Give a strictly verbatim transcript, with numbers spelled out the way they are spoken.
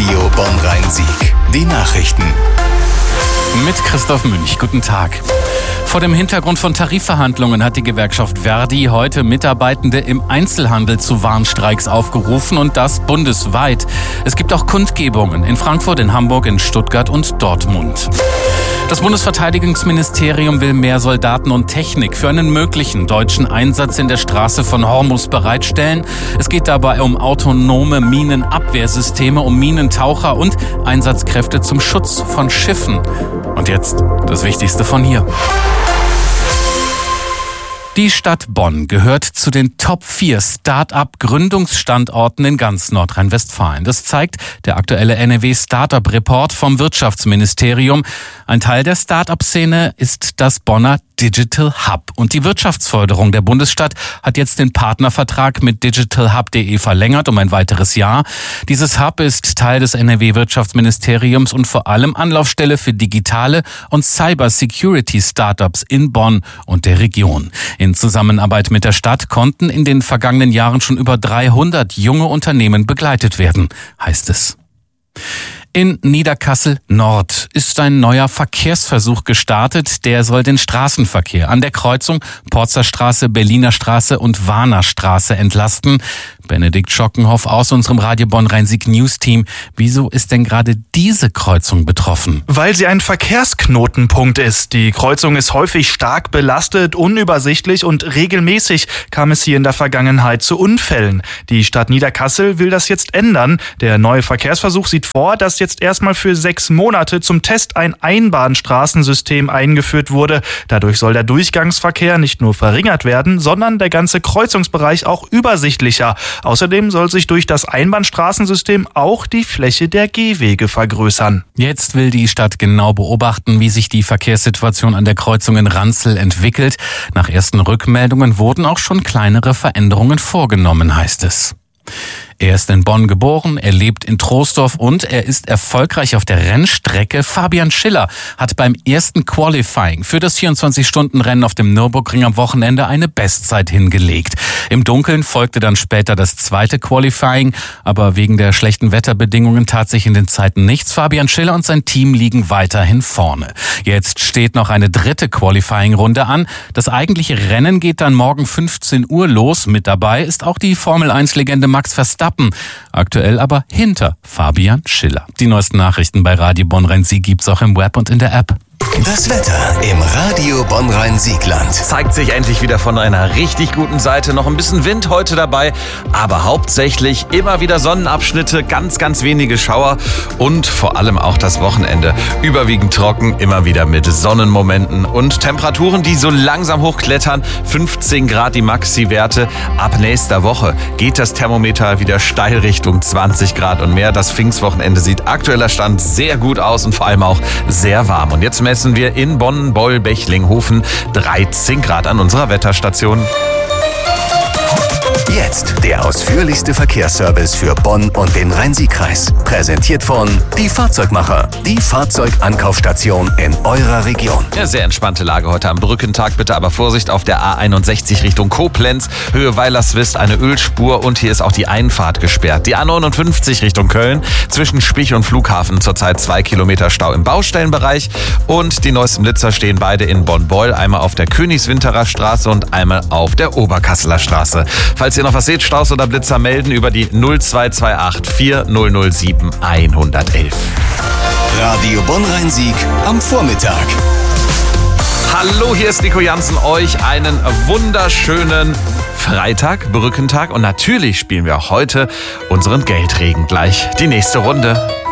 Radio Bonn-Rhein-Sieg. Die Nachrichten. Mit Christoph Münch. Guten Tag. Vor dem Hintergrund von Tarifverhandlungen hat die Gewerkschaft Verdi heute Mitarbeitende im Einzelhandel zu Warnstreiks aufgerufen, und das bundesweit. Es gibt auch Kundgebungen in Frankfurt, in Hamburg, in Stuttgart und Dortmund. Das Bundesverteidigungsministerium will mehr Soldaten und Technik für einen möglichen deutschen Einsatz in der Straße von Hormuz bereitstellen. Es geht dabei um autonome Minenabwehrsysteme, um Minentaucher und Einsatzkräfte zum Schutz von Schiffen. Und jetzt das Wichtigste von hier. Die Stadt Bonn gehört zu den Top vier Start-up-Gründungsstandorten in ganz Nordrhein-Westfalen. Das zeigt der aktuelle N R W-Start-up-Report vom Wirtschaftsministerium. Ein Teil der Start-up-Szene ist das Bonner Digital Hub. Und die Wirtschaftsförderung der Bundesstadt hat jetzt den Partnervertrag mit digital hub punkt de verlängert um ein weiteres Jahr. Dieses Hub ist Teil des N R W-Wirtschaftsministeriums und vor allem Anlaufstelle für digitale und Cyber-Security-Startups in Bonn und der Region. In Zusammenarbeit mit der Stadt konnten in den vergangenen Jahren schon über dreihundert junge Unternehmen begleitet werden, heißt es. In Niederkassel-Nord ist ein neuer Verkehrsversuch gestartet. Der soll den Straßenverkehr an der Kreuzung Porzerstraße, Berliner Straße und Warner Straße entlasten. Benedikt Schockenhoff aus unserem Radio Bonn-Rhein-Sieg News Team. Wieso ist denn gerade diese Kreuzung betroffen? Weil sie ein Verkehrsknotenpunkt ist. Die Kreuzung ist häufig stark belastet, unübersichtlich und regelmäßig kam es hier in der Vergangenheit zu Unfällen. Die Stadt Niederkassel will das jetzt ändern. Der neue Verkehrsversuch sieht vor, dass jetzt erstmal für sechs Monate zum Test ein Einbahnstraßensystem eingeführt wurde. Dadurch soll der Durchgangsverkehr nicht nur verringert werden, sondern der ganze Kreuzungsbereich auch übersichtlicher. Außerdem soll sich durch das Einbahnstraßensystem auch die Fläche der Gehwege vergrößern. Jetzt will die Stadt genau beobachten, wie sich die Verkehrssituation an der Kreuzung in Ranzel entwickelt. Nach ersten Rückmeldungen wurden auch schon kleinere Veränderungen vorgenommen, heißt es. Er ist in Bonn geboren, er lebt in Troisdorf und er ist erfolgreich auf der Rennstrecke. Fabian Schiller hat beim ersten Qualifying für das vierundzwanzig-Stunden-Rennen auf dem Nürburgring am Wochenende eine Bestzeit hingelegt. Im Dunkeln folgte dann später das zweite Qualifying, aber wegen der schlechten Wetterbedingungen tat sich in den Zeiten nichts. Fabian Schiller und sein Team liegen weiterhin vorne. Jetzt steht noch eine dritte Qualifying-Runde an. Das eigentliche Rennen geht dann morgen fünfzehn Uhr los. Mit dabei ist auch die Formel eins Legende Max Verstappen. Aktuell aber hinter Fabian Schiller. Die neuesten Nachrichten bei Radio Bonn-Rhein-Sieg gibt's auch im Web und in der App. Das Wetter im Radio Bonn-Rhein-Siegland. Zeigt sich endlich wieder von einer richtig guten Seite. Noch ein bisschen Wind heute dabei, aber hauptsächlich immer wieder Sonnenabschnitte, ganz, ganz wenige Schauer und vor allem auch das Wochenende. Überwiegend trocken, immer wieder mit Sonnenmomenten und Temperaturen, die so langsam hochklettern. fünfzehn Grad die Maxi-Werte. Ab nächster Woche geht das Thermometer wieder steil Richtung zwanzig Grad und mehr. Das Pfingstwochenende sieht aktueller Stand sehr gut aus und vor allem auch sehr warm. Und jetzt messen wir in Bonn, Boll, Bechlinghofen dreizehn Grad an unserer Wetterstation. Jetzt der ausführlichste Verkehrsservice für Bonn und den Rhein-Sieg-Kreis. Präsentiert von Die Fahrzeugmacher, die Fahrzeugankaufstation in eurer Region. Ja, sehr entspannte Lage heute am Brückentag. Bitte aber Vorsicht auf der A einundsechzig Richtung Koblenz, Höhe Weilerswist, eine Ölspur und hier ist auch die Einfahrt gesperrt. Die A neunundfünfzig Richtung Köln, zwischen Spich und Flughafen zurzeit zwei Kilometer Stau im Baustellenbereich und die neuesten Blitzer stehen beide in Bonn-Beul, einmal auf der Königswinterer Straße und einmal auf der Oberkasseler Straße. Falls ihr noch was seht, Staus oder Blitzer melden über die null zwei zwei acht vier null null sieben eins eins eins. Radio Bonn-Rhein-Sieg am Vormittag. Hallo, hier ist Nico Jansen. Euch einen wunderschönen Freitag, Brückentag und natürlich spielen wir auch heute unseren Geldregen. Gleich die nächste Runde.